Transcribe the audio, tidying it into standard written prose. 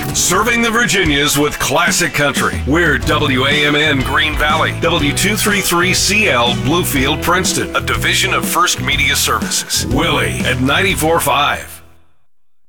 Serving the Virginias with classic country. We're WAMN Green Valley, W233CL Bluefield Princeton, a division of First Media Services. Willie at 94.5.